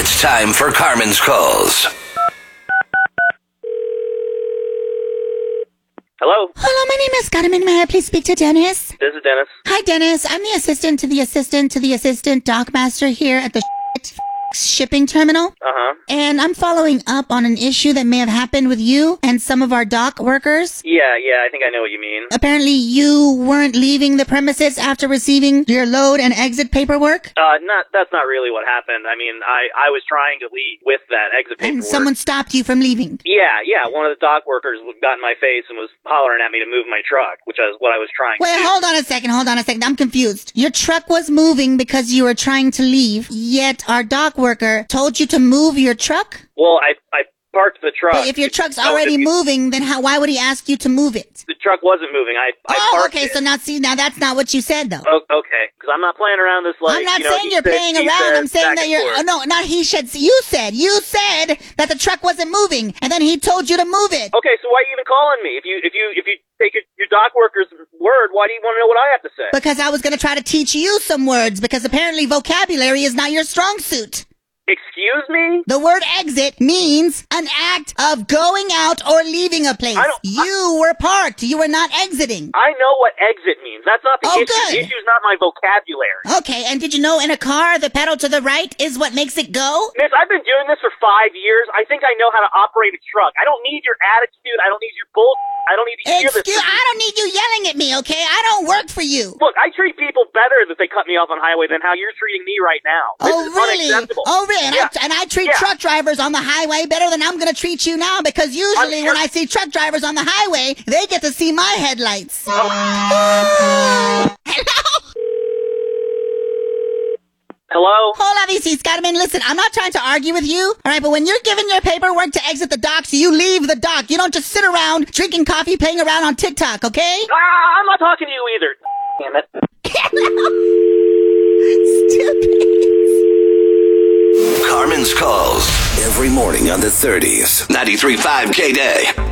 It's time for Carmen's Calls. Hello? Hello, my name is Carmen. May I please speak to Dennis? This is Dennis. Hi, Dennis. I'm the assistant to the assistant dockmaster here at the shipping terminal. Uh-huh. And I'm following up on an issue that may have happened with you and some of our dock workers. Yeah, I think I know what you mean. Apparently, you weren't leaving the premises after receiving your load and exit paperwork. That's not really what happened. I mean, I was trying to leave with that exit paperwork. And someone stopped you from leaving. Yeah, one of the dock workers got in my face and was hollering at me to move my truck, which is what I was trying to do. Wait, hold on a second. I'm confused. Your truck was moving because you were trying to leave, yet our dock worker told you to move your truck? Well, I parked the truck. But if your truck's already moving, then why would he ask you to move it? The truck wasn't moving. I parked okay, it. so now that's not what you said, though. Oh, okay, because I'm not playing around this like, I'm not you know, saying you're playing around. I'm saying that you're... Oh, no, not he said. You said that the truck wasn't moving, and then he told you to move it. Okay, so why are you even calling me? If you take your dock worker's word, why do you want to know what I have to say? Because I was going to try to teach you some words, because apparently vocabulary is not your strong suit. Excuse me? The word exit means an act of going out or leaving a place. You were parked. You were not exiting. I know what exit means. That's not the issue. Good. The issue is not my vocabulary. Okay, and did you know in a car, the pedal to the right is what makes it go? Miss, I've been doing this for 5 years. I think I know how to operate a truck. I don't need your attitude. I don't need your bull. I don't need to hear this. I don't need you yelling at me, okay? I don't work for you. Look, I treat people better that they cut me off on highway than how you're treating me right now. This is unacceptable. Oh, really? And I treat Yeah. truck drivers on the highway better than I'm going to treat you now, because usually when I see truck drivers on the highway, they get to see my headlights. Hello? Hello? Hola, VC Carmen. Listen, I'm not trying to argue with you, all right? But when you're giving your paperwork to exit the docks, you leave the dock. You don't just sit around drinking coffee, playing around on TikTok, okay? I'm not talking to you either. Damn it. Carmen's Calls. Every morning on the 30s. 93.5 K-Day.